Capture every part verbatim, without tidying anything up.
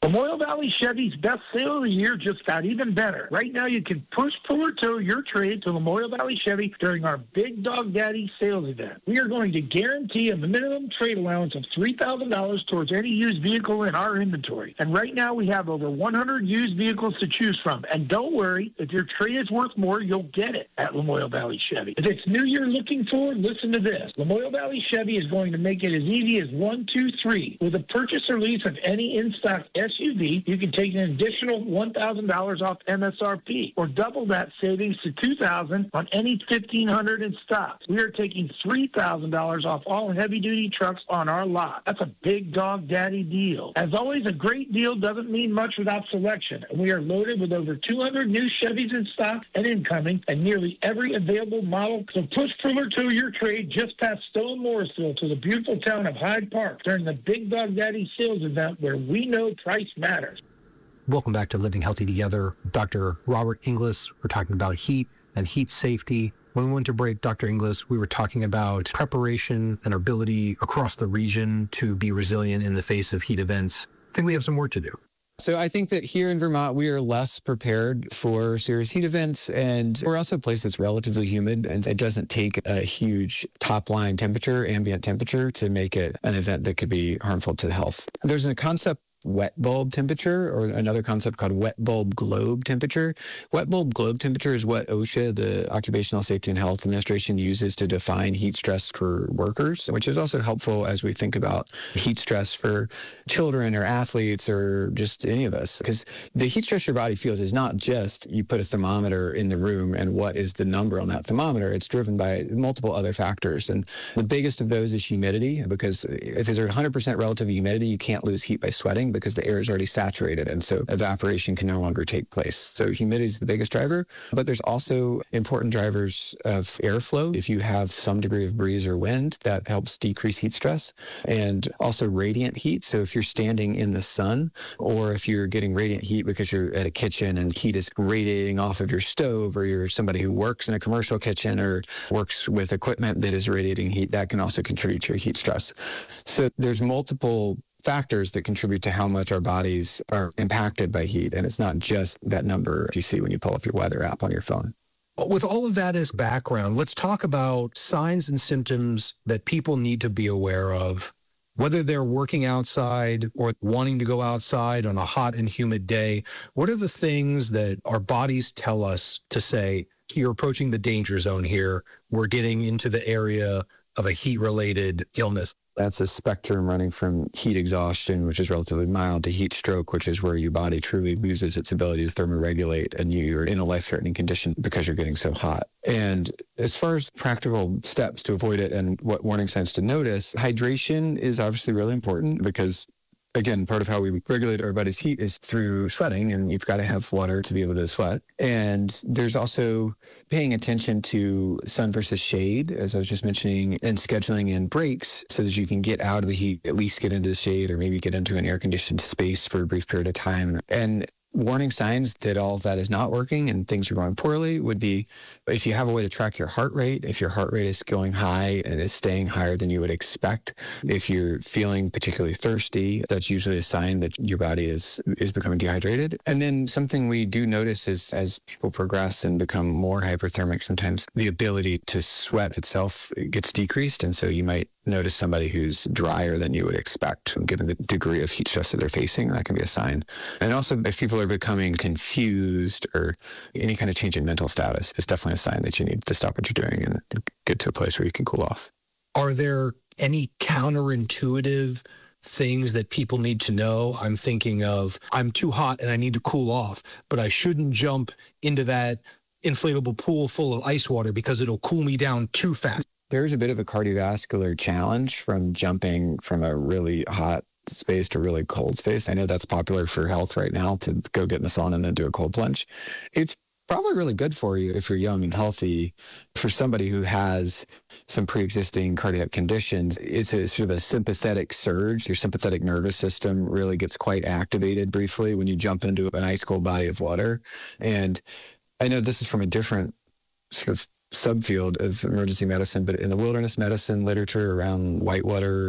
Lamoille Valley Chevy's best sale of the year just got even better. Right now, you can push, pull, or tow your trade to Lamoille Valley Chevy during our Big Dog Daddy sales event. We are going to guarantee a minimum trade allowance of three thousand dollars towards any used vehicle in our inventory. And right now, we have over one hundred used vehicles to choose from. And don't worry, if your trade is worth more, you'll get it at Lamoille Valley Chevy. If it's new you're looking for, listen to this. Lamoille Valley Chevy is going to make it as easy as one, two, three. With a purchase or lease of any in-stock S U V, you can take an additional one thousand dollars off M S R P or double that savings to two thousand dollars on any fifteen hundred in stock. We are taking three thousand dollars off all heavy-duty trucks on our lot. That's a Big Dog Daddy deal. As always, a great deal doesn't mean much without selection, and we are loaded with over two hundred new Chevys in stock and incoming and nearly every available model. So push, pull, or tow your trade just past Stone Morrisville to the beautiful town of Hyde Park during the Big Dog Daddy sales event where we know price matters. Welcome back to Living Healthy Together. Doctor Robert Inglis. We're talking about heat and heat safety. When we went to break, Doctor Inglis, we were talking about preparation and our ability across the region to be resilient in the face of heat events. I think we have some work to do. So I think that here in Vermont, we are less prepared for serious heat events, and we're also a place that's relatively humid, and it doesn't take a huge top-line temperature, ambient temperature, to make it an event that could be harmful to health. There's a concept, wet bulb temperature, or another concept called wet bulb globe temperature. Wet bulb globe temperature is what OSHA, the Occupational Safety and Health Administration, uses to define heat stress for workers, which is also helpful as we think about heat stress for children or athletes or just any of us. Because the heat stress your body feels is not just you put a thermometer in the room and what is the number on that thermometer. It's driven by multiple other factors. And the biggest of those is humidity, because if there's one hundred percent relative humidity, you can't lose heat by sweating, because the air is already saturated, and so evaporation can no longer take place. So humidity is the biggest driver, but there's also important drivers of airflow. If you have some degree of breeze or wind, that helps decrease heat stress, and also radiant heat. So if you're standing in the sun, or if you're getting radiant heat because you're at a kitchen and heat is radiating off of your stove, or you're somebody who works in a commercial kitchen or works with equipment that is radiating heat, that can also contribute to your heat stress. So there's multiple factors that contribute to how much our bodies are impacted by heat. And it's not just that number you see when you pull up your weather app on your phone. With all of that as background, let's talk about signs and symptoms that people need to be aware of, whether they're working outside or wanting to go outside on a hot and humid day. What are the things that our bodies tell us to say, you're approaching the danger zone here, we're getting into the area of a heat-related illness? That's a spectrum running from heat exhaustion, which is relatively mild, to heat stroke, which is where your body truly loses its ability to thermoregulate and you're in a life-threatening condition because you're getting so hot. And as far as practical steps to avoid it and what warning signs to notice, hydration is obviously really important because, again, part of how we regulate our body's heat is through sweating, and you've got to have water to be able to sweat. And there's also paying attention to sun versus shade, as I was just mentioning, and scheduling in breaks so that you can get out of the heat, at least get into the shade, or maybe get into an air-conditioned space for a brief period of time. And warning signs that all of that is not working and things are going poorly would be if you have a way to track your heart rate, if your heart rate is going high and is staying higher than you would expect, if you're feeling particularly thirsty, that's usually a sign that your body is is becoming dehydrated. And then something we do notice is as people progress and become more hyperthermic, sometimes the ability to sweat itself gets decreased. And so you might notice somebody who's drier than you would expect, given the degree of heat stress that they're facing. That can be a sign. And also, if people are becoming confused or any kind of change in mental status, it's definitely a sign that you need to stop what you're doing and get to a place where you can cool off. Are there any counterintuitive things that people need to know? I'm thinking of, I'm too hot and I need to cool off, but I shouldn't jump into that inflatable pool full of ice water because it'll cool me down too fast. There's a bit of a cardiovascular challenge from jumping from a really hot space to really cold space. I know that's popular for health right now, to go get in the sauna and then do a cold plunge. It's probably really good for you if you're young and healthy. For somebody who has some pre-existing cardiac conditions, it's a sort of a sympathetic surge. Your sympathetic nervous system really gets quite activated briefly when you jump into an ice cold body of water. And I know this is from a different sort of subfield of emergency medicine, but in the wilderness medicine literature around whitewater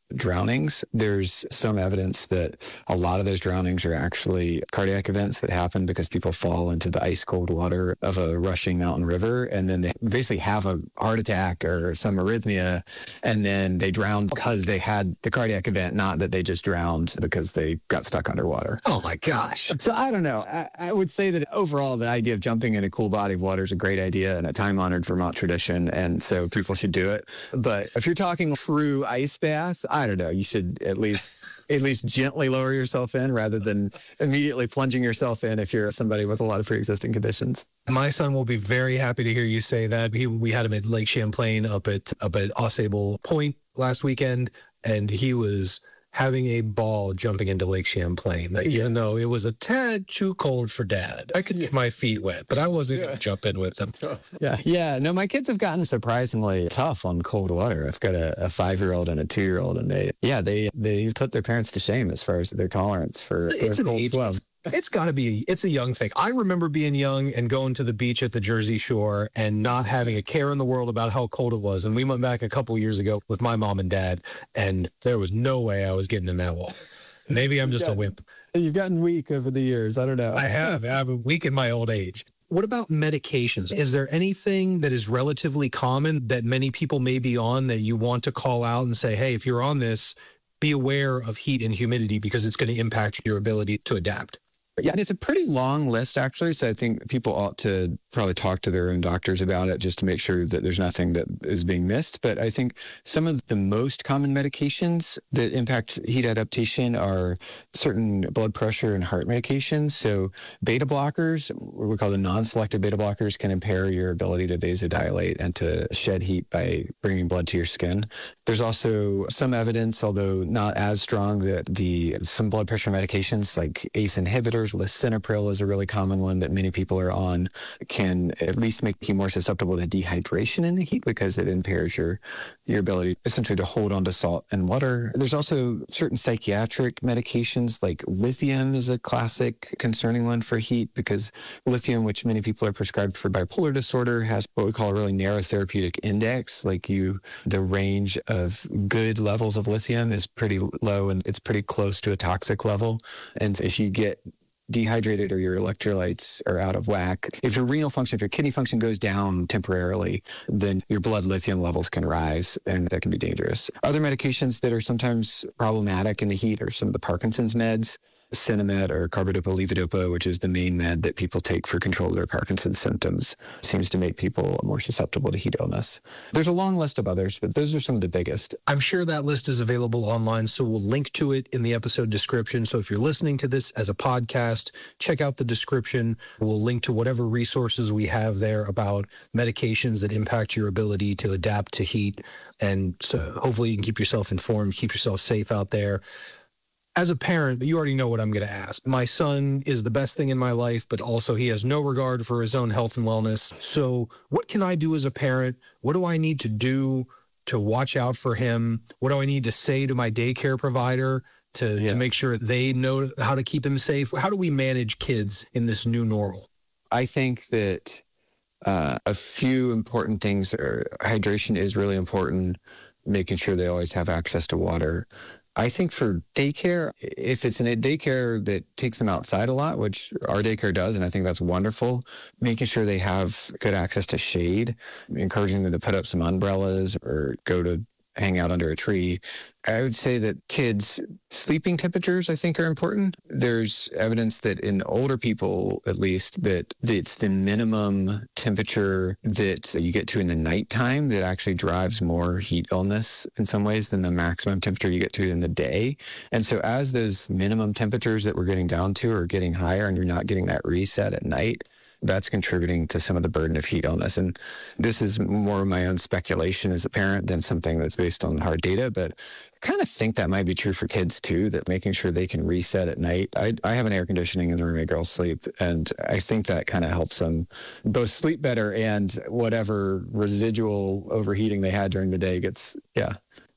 drownings. There's some evidence that a lot of those drownings are actually cardiac events that happen because people fall into the ice cold water of a rushing mountain river, and then they basically have a heart attack or some arrhythmia, and then they drown because they had the cardiac event, not that they just drowned because they got stuck underwater. Oh my gosh. So I don't know. I, I would say that overall the idea of jumping in a cool body of water is a great idea and a time-honored Vermont tradition, and so people should do it. But if you're talking true ice bath, I don't know. You should at least at least gently lower yourself in rather than immediately plunging yourself in if you're somebody with a lot of pre-existing conditions. My son will be very happy to hear you say that. He, we had him at Lake Champlain up at up at Ausable Point last weekend, and he was having a ball jumping into Lake Champlain, even though it was a tad too cold for Dad. I could get my feet wet, but I wasn't yeah. going to jump in with them. Yeah, yeah. No, my kids have gotten surprisingly tough on cold water. I've got a, a five-year-old and a two-year-old, and they, yeah, they they put their parents to shame as far as their tolerance for, for it's cold an age. swim. It's got to be, it's a young thing. I remember being young and going to the beach at the Jersey Shore and not having a care in the world about how cold it was. And we went back a couple years ago with my mom and dad, and there was no way I was getting in that water. Maybe I'm just got, a wimp. You've gotten weak over the years. I don't know. I have. I'm weak in my old age. What about medications? Is there anything that is relatively common that many people may be on that you want to call out and say, hey, if you're on this, be aware of heat and humidity because it's going to impact your ability to adapt? Yeah, and it's a pretty long list, actually, so I think people ought to probably talk to their own doctors about it just to make sure that there's nothing that is being missed. But I think some of the most common medications that impact heat adaptation are certain blood pressure and heart medications. So beta blockers, what we call the non-selective beta blockers, can impair your ability to vasodilate and to shed heat by bringing blood to your skin. There's also some evidence, although not as strong, that the some blood pressure medications like A C E inhibitors, lisinopril is a really common one that many people are on, can at least make you more susceptible to dehydration in the heat because it impairs your your ability essentially to hold on to salt and water. There's also certain psychiatric medications like lithium is a classic concerning one for heat because lithium, which many people are prescribed for bipolar disorder, has what we call a really narrow therapeutic index. Like you, the range of good levels of lithium is pretty low and it's pretty close to a toxic level. And if you get dehydrated or your electrolytes are out of whack, if your renal function, if your kidney function goes down temporarily, then your blood lithium levels can rise, and that can be dangerous. Other medications that are sometimes problematic in the heat are some of the Parkinson's meds. Sinemet or carbidopa-levodopa, which is the main med that people take for control of their Parkinson's symptoms, seems to make people more susceptible to heat illness. There's a long list of others, but those are some of the biggest. I'm sure that list is available online, so we'll link to it in the episode description. So if you're listening to this as a podcast, check out the description. We'll link to whatever resources we have there about medications that impact your ability to adapt to heat. And so hopefully you can keep yourself informed, keep yourself safe out there. As a parent, you already know what I'm going to ask. My son is the best thing in my life, but also he has no regard for his own health and wellness. So what can I do as a parent? What do I need to do to watch out for him? What do I need to say to my daycare provider to, yeah. to make sure they know how to keep him safe? How do we manage kids in this new normal? I think that uh, a few important things are hydration is really important, making sure they always have access to water. I think for daycare, if it's in a daycare that takes them outside a lot, which our daycare does, and I think that's wonderful, making sure they have good access to shade, encouraging them to put up some umbrellas or go to hang out under a tree. I would say that kids' sleeping temperatures, I think, are important. There's evidence that in older people, at least, that it's the minimum temperature that you get to in the nighttime that actually drives more heat illness in some ways than the maximum temperature you get to in the day. And so as those minimum temperatures that we're getting down to are getting higher and you're not getting that reset at night, that's contributing to some of the burden of heat illness. And this is more of my own speculation as a parent than something that's based on hard data, but I kind of think that might be true for kids too, that making sure they can reset at night. I, I have an air conditioning in the room my girls sleep, and I think that kind of helps them both sleep better and whatever residual overheating they had during the day gets, yeah.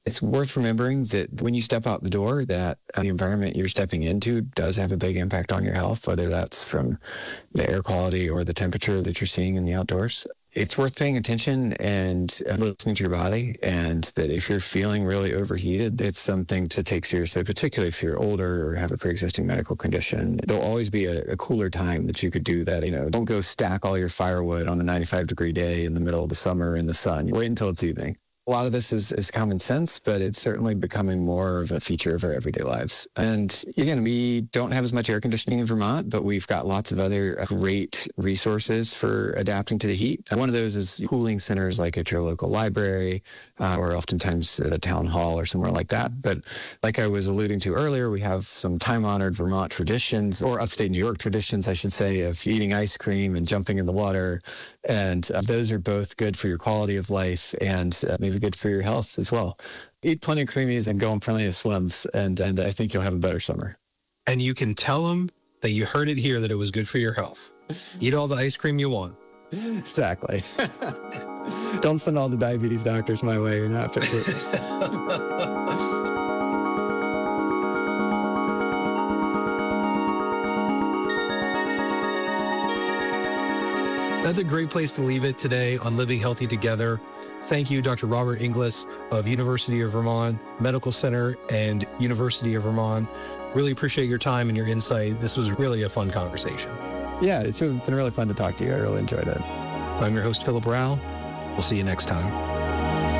It's worth remembering that when you step out the door, that the environment you're stepping into does have a big impact on your health, whether that's from the air quality or the temperature that you're seeing in the outdoors. It's worth paying attention and listening to your body, and that if you're feeling really overheated, it's something to take seriously, particularly if you're older or have a pre-existing medical condition. There'll always be a, a cooler time that you could do that. You know, don't go stack all your firewood on a ninety-five degree day in the middle of the summer in the sun. Wait until it's evening. A lot of this is, is common sense, but it's certainly becoming more of a feature of our everyday lives. And again, we don't have as much air conditioning in Vermont, but we've got lots of other great resources for adapting to the heat. And one of those is cooling centers like at your local library uh, or oftentimes at a town hall or somewhere like that. But like I was alluding to earlier, we have some time-honored Vermont traditions, or upstate New York traditions, I should say, of eating ice cream and jumping in the water. And uh, those are both good for your quality of life and uh, maybe good for your health as well. Eat plenty of creamies and go on plenty of swims, and, and I think you'll have a better summer. And you can tell them that you heard it here, that it was good for your health. Eat all the ice cream you want. Exactly. Don't send all the diabetes doctors my way. You're not fit for this. That's a great place to leave it today on Living Healthy Together. Thank you, Doctor Robert Inglis of University of Vermont Medical Center and University of Vermont. Really appreciate your time and your insight. This was really a fun conversation. Yeah, it's been really fun to talk to you. I really enjoyed it. I'm your host, Philip Rao. We'll see you next time.